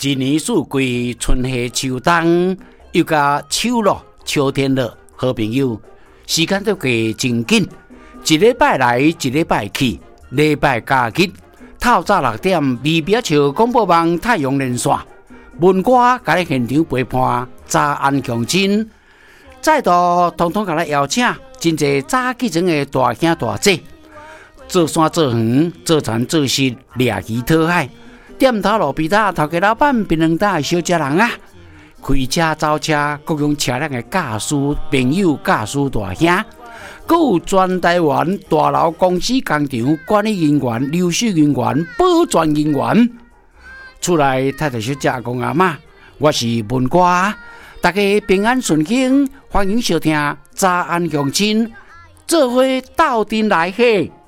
一年四季，春夏秋冬，又加秋落、秋天了，好朋友，时间都过真紧，一礼拜来，一礼拜去，礼拜假日，透早6点，微表笑广播网太阳连线，文歌甲你现场陪伴，早安强亲，再度统统甲你邀请，真侪早起床的大兄大姐，做山做园，做田做事，掠鱼讨海。店头路边摊，头家老板槟榔摊的小家人啊，开车走车，各种车辆的驾驶朋友、驾驶大兄，还有全台湾大楼公司工厂管理人员、流水人员、保全人员，厝内太太小姐公阿嬷，我是文歌，大家平安顺心，欢迎收听早安乡亲，做伙斗阵来嘿。